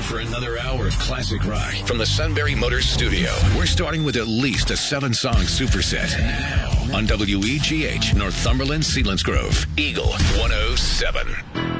for another hour of classic rock from the Sunbury Motors studio. We're starting with at least a 7-song superset now on WEGH, Northumberland, Selinsgrove, Eagle 107.